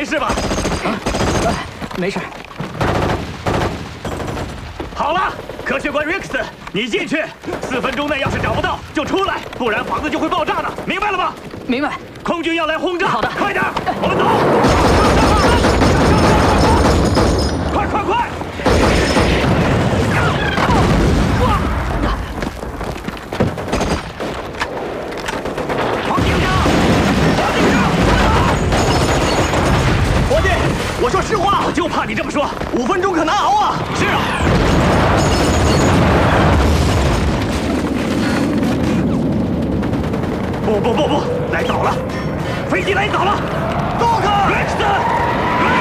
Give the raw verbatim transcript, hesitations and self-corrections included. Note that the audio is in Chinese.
没事吧？ 啊，没事。 好了，科学官 Rex， 你进去，四分钟内要是找不到就出来，不然房子就会爆炸的，明白了吗？ 明白。 空军要来轰炸。 好的， 快点，我们走。快快快！黄警长，黄警长， 伙计，我说实话， 我就怕你这么说。 五分钟可难熬啊！ 是啊。不不不不，来早了，飞机来早了。 多克 ，Rex。